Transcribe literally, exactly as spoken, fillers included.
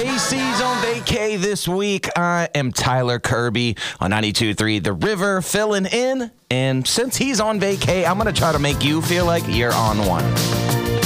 A C's on vacay this week. I am Tyler Kirby on ninety-two point three The River, filling in. And since he's on vacay, I'm going to try to make you feel like you're on one.